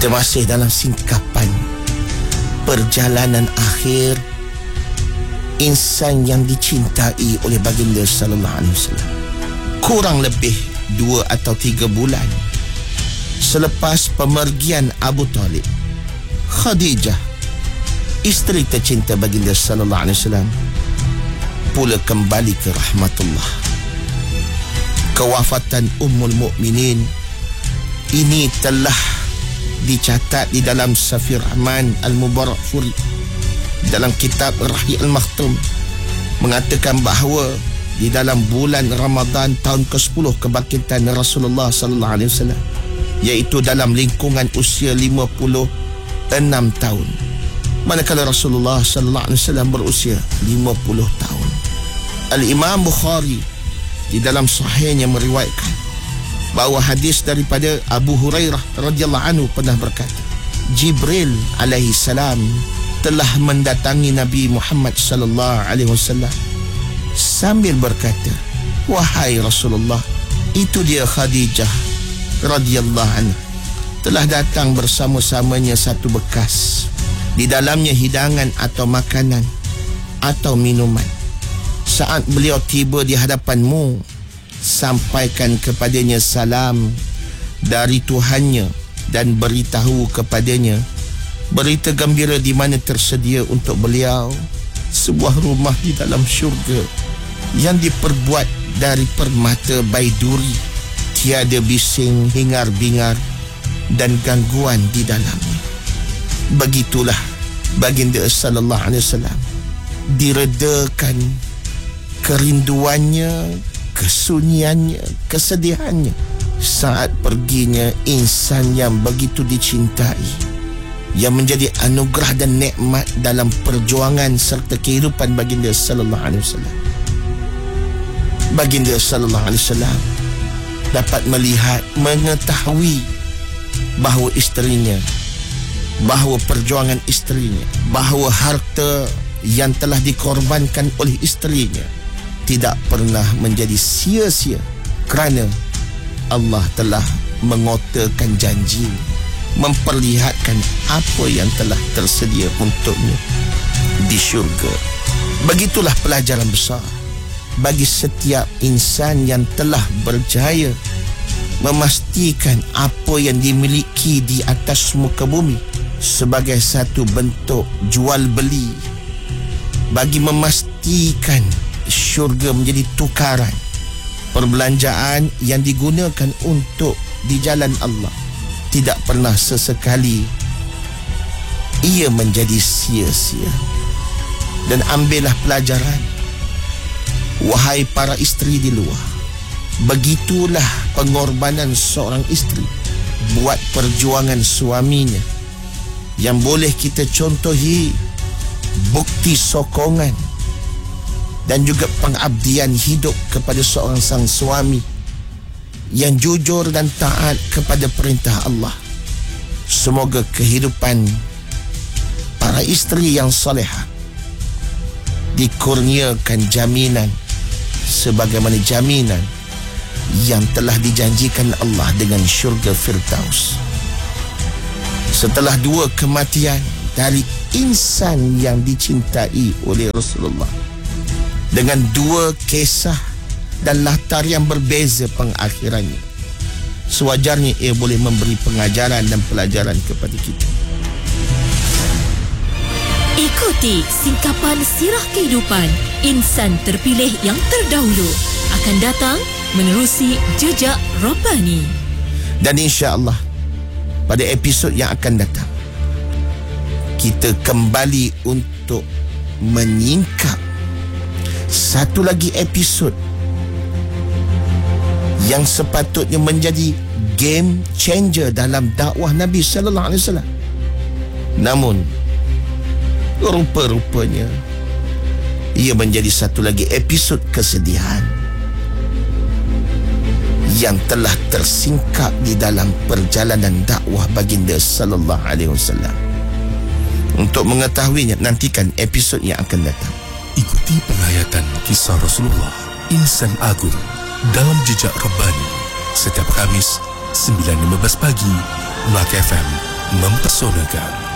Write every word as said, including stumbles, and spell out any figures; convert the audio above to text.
Kita masih dalam singkapan perjalanan akhir insan yang dicintai oleh baginda sallallahu alaihi wasallam. Kurang lebih dua atau tiga bulan selepas pemergian Abu Talib, Khadijah, isteri tercinta baginda sallallahu alaihi wasallam, pula kembali ke rahmatullah. Kewafatan Ummul Mukminin ini telah dicatat di dalam Safir Rahman Al-Mubarakfuri dalam kitab Rahyi Al-Makhtum, mengatakan bahawa di dalam bulan Ramadan tahun kesepuluh kebangkitan Rasulullah sallallahu alaihi wasallam, iaitu dalam lingkungan usia lima puluh enam tahun, manakala Rasulullah sallallahu alaihi wasallam berusia lima puluh tahun. Al-Imam Bukhari di dalam sahihnya meriwayatkan bahawa hadis daripada Abu Hurairah radhiyallahu anhu pernah berkata, Jibril alaihi salam telah mendatangi Nabi Muhammad sallallahu alaihi wasallam sambil berkata, wahai Rasulullah, itu dia Khadijah radhiyallahu anha telah datang bersama-samanya satu bekas, di dalamnya hidangan atau makanan atau minuman. Saat beliau tiba di hadapanmu, sampaikan kepadanya salam dari Tuhannya dan beritahu kepadanya berita gembira di mana tersedia untuk beliau sebuah rumah di dalam syurga yang diperbuat dari permata baiduri, tiada bising, hingar-bingar dan gangguan di dalamnya. Begitulah baginda sallallahu alaihi wasallam diredakan kerinduannya, kesunyiannya, kesedihannya saat perginya insan yang begitu dicintai, yang menjadi anugerah dan nikmat dalam perjuangan serta kehidupan baginda sallallahu alaihi wasallam. Baginda sallallahu alaihi wasallam dapat melihat, mengetahui bahawa isterinya, bahawa perjuangan isterinya, bahawa harta yang telah dikorbankan oleh isterinya tidak pernah menjadi sia-sia, kerana Allah telah mengotakan janji, memperlihatkan apa yang telah tersedia untuknya di syurga. Begitulah pelajaran besar bagi setiap insan yang telah berjaya memastikan apa yang dimiliki di atas muka bumi sebagai satu bentuk jual beli, bagi memastikan syurga menjadi tukaran perbelanjaan yang digunakan untuk di jalan Allah. Tidak pernah sesekali ia menjadi sia-sia. Dan ambillah pelajaran, wahai para isteri di luar, begitulah pengorbanan seorang isteri buat perjuangan suaminya, yang boleh kita contohi bukti sokongan dan juga pengabdian hidup kepada seorang sang suami yang jujur dan taat kepada perintah Allah. Semoga kehidupan para isteri yang salihah dikurniakan jaminan sebagaimana jaminan yang telah dijanjikan Allah dengan syurga Firdaus. Setelah dua kematian dari insan yang dicintai oleh Rasulullah, dengan dua kisah dan latar yang berbeza pengakhirannya, sewajarnya ia boleh memberi pengajaran dan pelajaran kepada kita. Ikuti singkapan sirah kehidupan insan terpilih yang terdahulu akan datang menerusi jejak Rabbani. Dan insya-Allah pada episod yang akan datang kita kembali untuk menyingkap satu lagi episod yang sepatutnya menjadi game changer dalam dakwah Nabi sallallahu alaihi wasallam. Namun rupa-rupanya ia menjadi satu lagi episod kesedihan yang telah tersingkap di dalam perjalanan dakwah baginda sallallahu alaihi wasallam. Untuk mengetahuinya, nantikan episod yang akan datang. Ikuti penghayatan kisah Rasulullah Insan Agung dalam Jejak Rabbani setiap Khamis sembilan lima belas pagi Melaka F M mempesonakan.